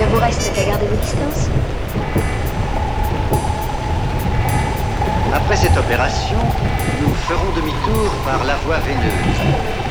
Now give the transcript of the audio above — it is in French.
vous reste qu'à garder vos distances. Après cette opération, nous ferons demi-tour par la voie veineuse.